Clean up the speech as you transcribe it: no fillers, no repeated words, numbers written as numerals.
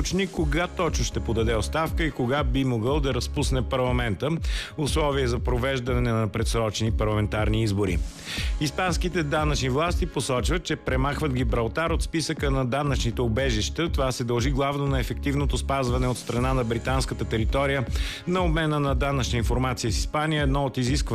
уточни кога точно ще подаде оставка и кога би могъл да разпусне парламента, условие за провеждане на предсрочни парламентарни избори. Испанските данъчни власти посочват, че премахват Гибралтар от списъка на данъчните убежища. Това се дължи главно на ефективното спазване от страна на британската територия на обмена на данъчна информация с Испания, едно от изискванията